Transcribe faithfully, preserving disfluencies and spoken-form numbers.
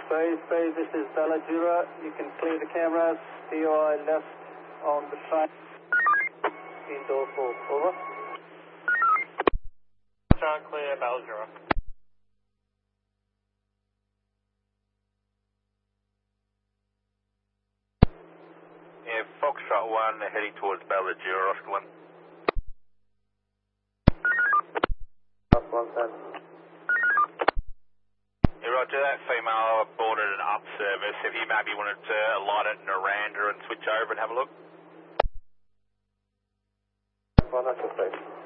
Phase, phase, this is Bellagura. You can clear the cameras. C O I left on the track. Indoor full. Over. John clear, Bellagura. Yeah, Foxtrot one heading towards Bellagura, Oscar one. one ten. Yeah, Roger, that female boarded an up service. If you maybe wanted to light it in Naranda and switch over and have a look. One, that's a